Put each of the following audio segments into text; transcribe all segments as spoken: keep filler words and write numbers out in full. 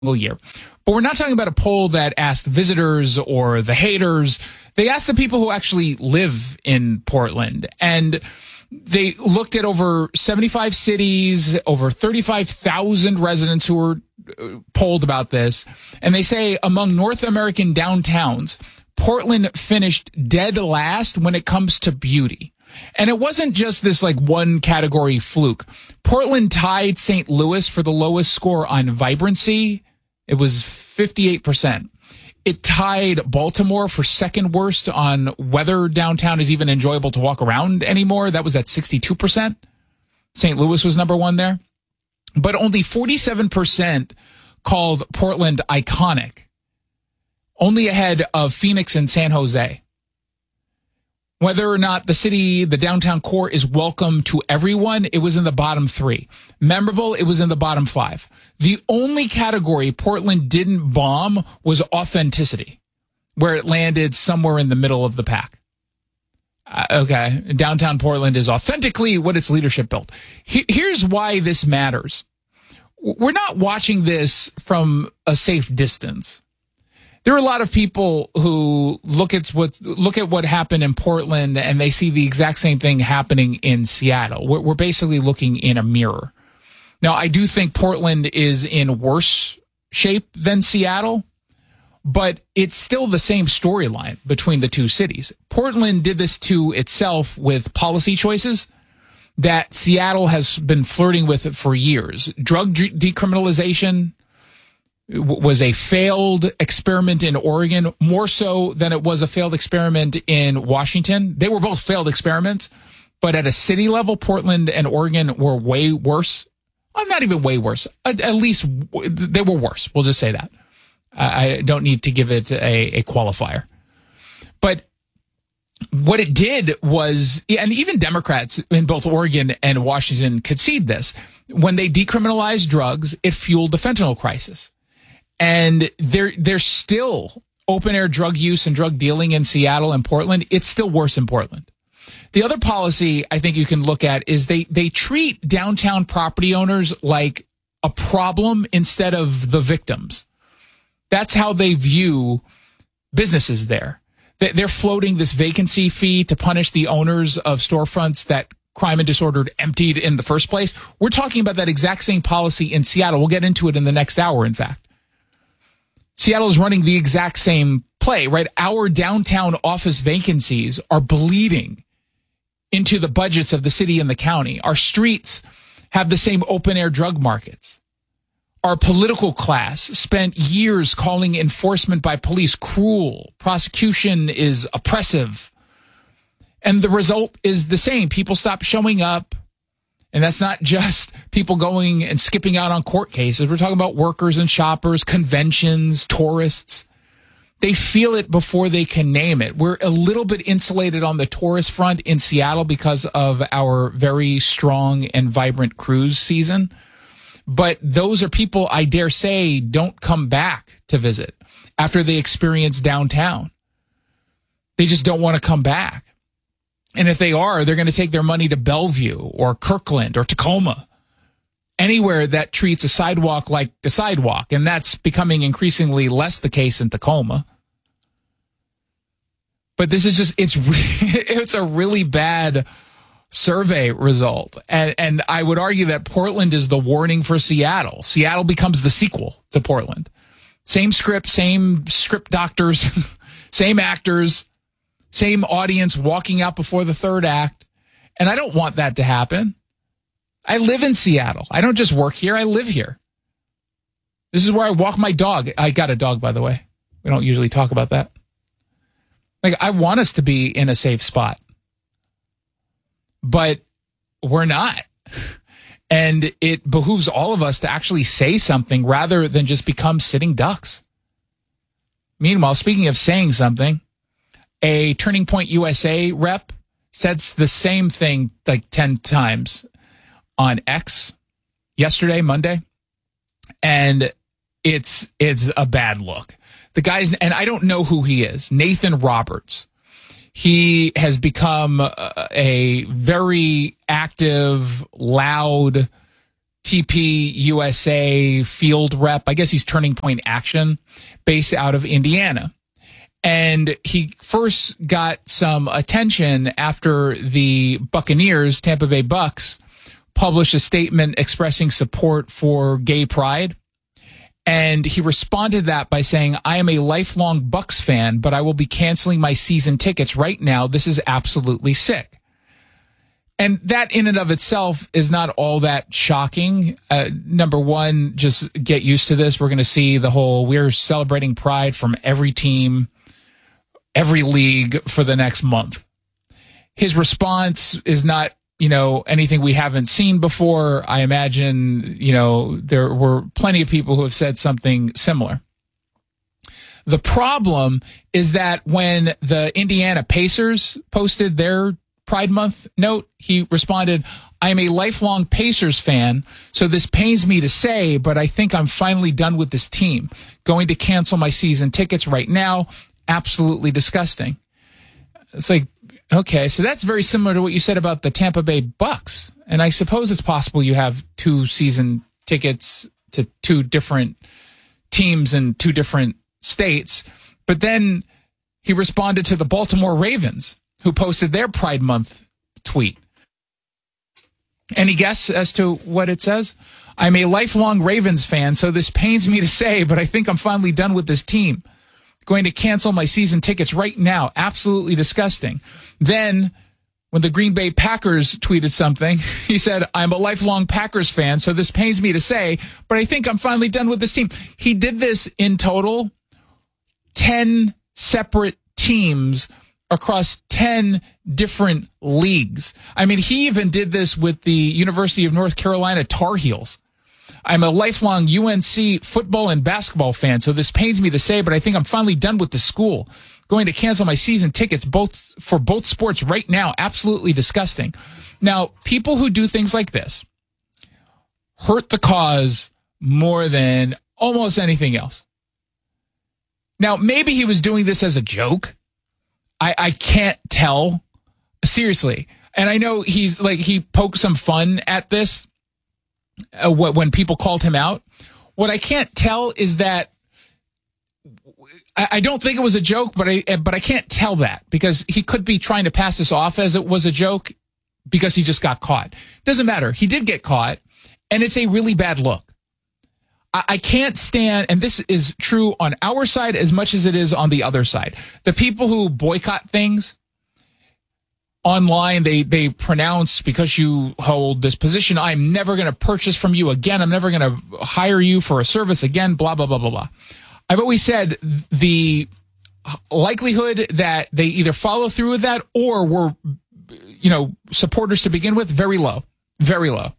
year. But we're not talking about a poll that asked visitors or the haters. They asked the people who actually live in Portland. And they looked at over seventy-five cities, over thirty-five thousand residents who were polled about this. And they say among North American downtowns, Portland finished dead last when it comes to beauty. And it wasn't just this like one category fluke. Portland tied Saint Louis for the lowest score on vibrancy. It was fifty-eight percent. It tied Baltimore for second worst on whether downtown is even enjoyable to walk around anymore. That was at sixty-two percent. Saint Louis was number one there. But only forty-seven percent called Portland iconic. Only ahead of Phoenix and San Jose. Whether or not the city, the downtown core is welcome to everyone, it was in the bottom three. Memorable, it was in the bottom five. The only category Portland didn't bomb was authenticity, where it landed somewhere in the middle of the pack. Uh, okay, downtown Portland is authentically what its leadership built. He- here's why this matters. We're not watching this from a safe distance. There are a lot of people who look at what look at what happened in Portland and they see the exact same thing happening in Seattle. We're, we're basically looking in a mirror. Now, I do think Portland is in worse shape than Seattle, but it's still the same storyline between the two cities. Portland did this to itself with policy choices that Seattle has been flirting with for years. Drug de- decriminalization was a failed experiment in Oregon, more so than it was a failed experiment in Washington. They were both failed experiments, but at a city level, Portland and Oregon were way worse. Well, not even way worse. At, at least they were worse. We'll just say that. I don't need to give it a, a qualifier. But what it did was, and even Democrats in both Oregon and Washington concede this, when they decriminalized drugs, it fueled the fentanyl crisis. And there, there's still open air drug use and drug dealing in Seattle and Portland. It's still worse in Portland. The other policy I think you can look at is they, they treat downtown property owners like a problem instead of the victims. That's how they view businesses there. They're floating this vacancy fee to punish the owners of storefronts that crime and disorder emptied in the first place. We're talking about that exact same policy in Seattle. We'll get into it in the next hour, in fact. Seattle is running the exact same play, right? Our downtown office vacancies are bleeding into the budgets of the city and the county. Our streets have the same open-air drug markets. Our political class spent years calling enforcement by police cruel. Prosecution is oppressive. And the result is the same. People stop showing up. And that's not just people going and skipping out on court cases. We're talking about workers and shoppers, conventions, tourists. They feel it before they can name it. We're a little bit insulated on the tourist front in Seattle because of our very strong and vibrant cruise season. But those are people, I dare say, don't come back to visit after they experience downtown. They just don't want to come back. And if they are, they're going to take their money to Bellevue or Kirkland or Tacoma, anywhere that treats a sidewalk like a sidewalk. And that's becoming increasingly less the case in Tacoma. But this is just, it's, it's a really bad survey result. And, and I would argue that Portland is the warning for Seattle. Seattle becomes the sequel to Portland. Same script, same script doctors, same actors, same audience walking out before the third act. And I don't want that to happen. I live in Seattle. I don't just work here. I live here. This is where I walk my dog. I got a dog, by the way. We don't usually talk about that. Like, I want us to be in a safe spot. But we're not. And it behooves all of us to actually say something rather than just become sitting ducks. Meanwhile, speaking of saying something, a Turning Point U S A rep said the same thing like ten times on X yesterday, Monday. And it's it's a bad look. The guy's, and I don't know who he is, Nathan Roberts. He has become a, a very active, loud T P U S A field rep. I guess he's Turning Point Action, based out of Indiana. And he first got some attention after the Buccaneers, Tampa Bay Bucks, published a statement expressing support for gay pride. And he responded to that by saying, I am a lifelong Bucks fan, but I will be canceling my season tickets right now. This is absolutely sick. And that in and of itself is not all that shocking. Uh, number one, just get used to this. We're going to see the whole, we're celebrating pride from every team, every league for the next month. His response is not, you know, anything we haven't seen before. I imagine, you know, there were plenty of people who have said something similar. The problem is that when the Indiana Pacers posted their Pride Month note, he responded, I am a lifelong Pacers fan, so this pains me to say, but I think I'm finally done with this team. Going to cancel my season tickets right now. Absolutely disgusting. It's like, okay, so that's very similar to what you said about the Tampa Bay Bucks. And I suppose it's possible you have two season tickets to two different teams in two different states. But then he responded to the Baltimore Ravens, who posted their Pride Month tweet. Any guess as to what it says? I'm a lifelong Ravens fan, so this pains me to say, but I think I'm finally done with this team. Going to cancel my season tickets right now. Absolutely disgusting. Then, when the Green Bay Packers tweeted something, he said, I'm a lifelong Packers fan, so this pains me to say, but I think I'm finally done with this team. He did this in total, ten separate teams across ten different leagues. I mean, he even did this with the University of North Carolina Tar Heels. I'm a lifelong U N C football and basketball fan, so this pains me to say, but I think I'm finally done with the school. Going to cancel my season tickets both for both sports right now. Absolutely disgusting. Now, people who do things like this hurt the cause more than almost anything else. Now, maybe he was doing this as a joke. I, I can't tell. Seriously. And I know he's like, he poked some fun at this. Uh, when people called him out. What I can't tell is that I, I don't think it was a joke, but I but I can't tell that because he could be trying to pass this off as it was a joke because he just got caught. Doesn't matter. He did get caught, and it's a really bad look. I, I can't stand, and this is true on our side as much as it is on the other side. The people who boycott things online, they they pronounce, because you hold this position, I'm never going to purchase from you again. I'm never going to hire you for a service again, blah, blah, blah, blah, blah. I've always said the likelihood that they either follow through with that or were, you know, supporters to begin with, very low, very low.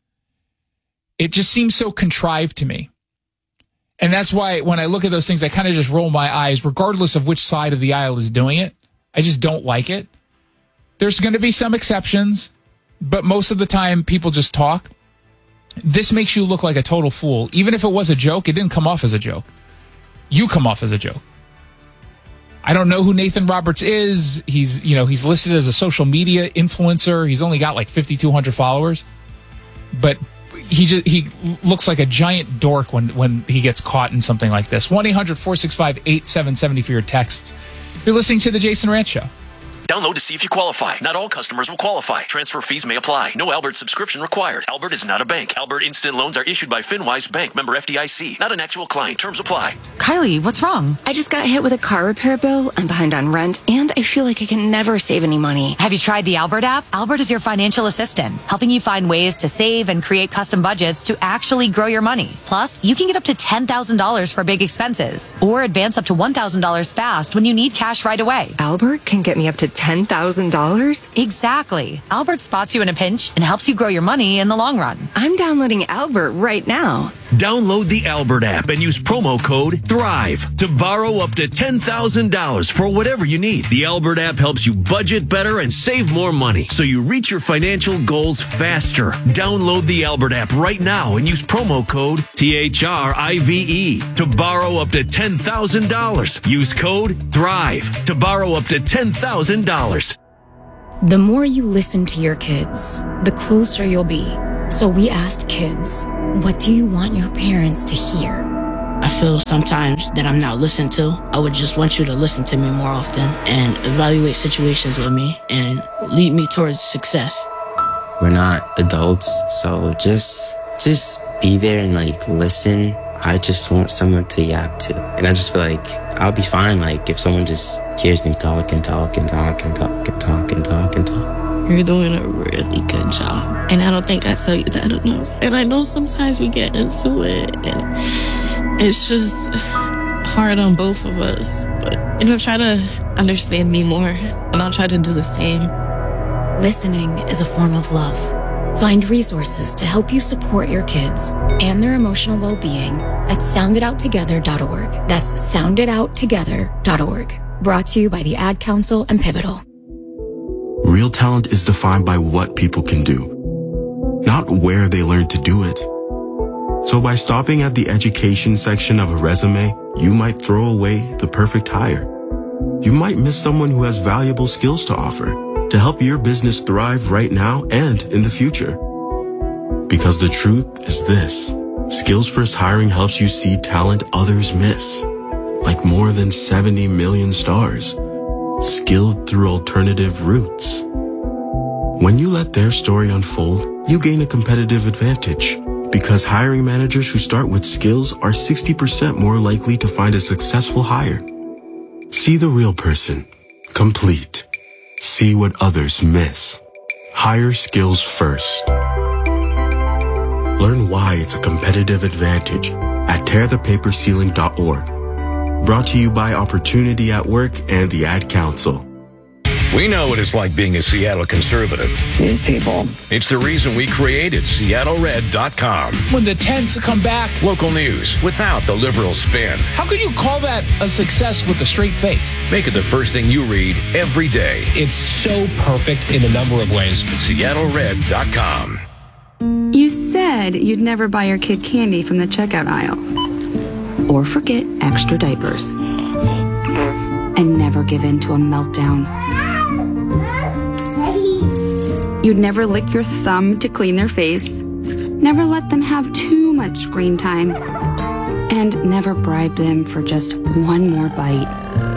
It just seems so contrived to me. And that's why when I look at those things, I kind of just roll my eyes, regardless of which side of the aisle is doing it. I just don't like it. There's going to be some exceptions, but most of the time people just talk. This makes you look like a total fool. Even if it was a joke, it didn't come off as a joke. You come off as a joke. I don't know who Nathan Roberts is. He's, you know, he's listed as a social media influencer. He's only got like fifty-two hundred followers, but he just, he looks like a giant dork when, when he gets caught in something like this. one eight hundred four six five eight seven seven zero for your texts. You're listening to The Jason Rantz Show. Download to see if you qualify. Not all customers will qualify. Transfer fees may apply. No Albert subscription required. Albert is not a bank. Albert Instant Loans are issued by FinWise Bank, member F D I C. Not an actual client. Terms apply. Kylie, what's wrong? I just got hit with a car repair bill. I'm behind on rent, and I feel like I can never save any money. Have you tried the Albert app? Albert is your financial assistant, helping you find ways to save and create custom budgets to actually grow your money. Plus, you can get up to ten thousand dollars for big expenses, or advance up to one thousand dollars fast when you need cash right away. Albert can get me up to ten thousand dollars? Exactly. Albert spots you in a pinch and helps you grow your money in the long run. I'm downloading Albert right now. Download the Albert app and use promo code THRIVE to borrow up to ten thousand dollars for whatever you need. The Albert app helps you budget better and save more money so you reach your financial goals faster. Download the Albert app right now and use promo code T H R I V E to borrow up to ten thousand dollars. Use code THRIVE to borrow up to ten thousand dollars. The more you listen to your kids, the closer you'll be. So we asked kids, what do you want your parents to hear? I feel sometimes that I'm not listened to. I would just want you to listen to me more often and evaluate situations with me and lead me towards success. We're not adults, so just just be there and like listen. I just want someone to yap to. And I just feel like I'll be fine like if someone just hears me talk and talk and talk and talk and talk and talk and talk. You're doing a really good job. And I don't think I tell you that enough. And I know sometimes we get into it and it's just hard on both of us. But you know, try to understand me more and I'll try to do the same. Listening is a form of love. Find resources to help you support your kids and their emotional well-being at sound it out together dot org. That's sound it out together dot org. Brought to you by the Ad Council and Pivotal. Real talent is defined by what people can do, not where they learn to do it. So by stopping at the education section of a resume, you might throw away the perfect hire. You might miss someone who has valuable skills to offer to help your business thrive right now and in the future. Because the truth is this, Skills First Hiring helps you see talent others miss, like more than seventy million stars, skilled through alternative routes. When you let their story unfold, you gain a competitive advantage because hiring managers who start with skills are sixty percent more likely to find a successful hire. See the real person, complete. See what others miss. Hire skills first. Learn why it's a competitive advantage at tear the paper ceiling dot org. Brought to you by Opportunity at Work and the Ad Council. We know what it's like being a Seattle conservative. These people. It's the reason we created Seattle Red dot com. When the tents come back. Local news without the liberal spin. How could you call that a success with a straight face? Make it the first thing you read every day. It's so perfect in a number of ways. Seattle Red dot com. You said you'd never buy your kid candy from the checkout aisle. Or forget extra diapers. And never give in to a meltdown. You'd never lick your thumb to clean their face. Never let them have too much screen time. And never bribe them for just one more bite.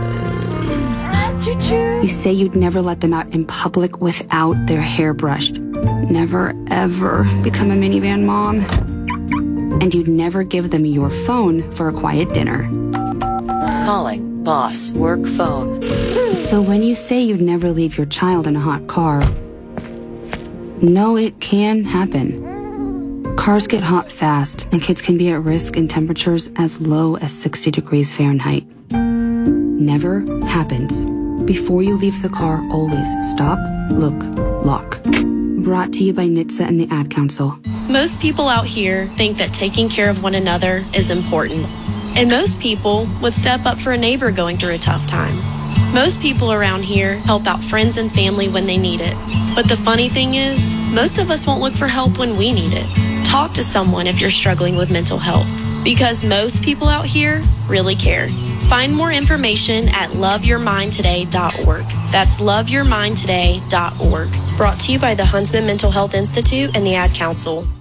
You say you'd never let them out in public without their hair brushed. Never, ever become a minivan mom. And you'd never give them your phone for a quiet dinner. Calling boss work phone. So when you say you'd never leave your child in a hot car, no, it can happen. Cars get hot fast, and kids can be at risk in temperatures as low as sixty degrees Fahrenheit. Never happens. Before you leave the car, always stop, look, lock. Brought to you by N H T S A and the Ad Council. Most people out here think that taking care of one another is important. And most people would step up for a neighbor going through a tough time. Most people around here help out friends and family when they need it. But the funny thing is, most of us won't look for help when we need it. Talk to someone if you're struggling with mental health, because most people out here really care. Find more information at love your mind today dot org. That's love your mind today dot org. Brought to you by the Huntsman Mental Health Institute and the Ad Council.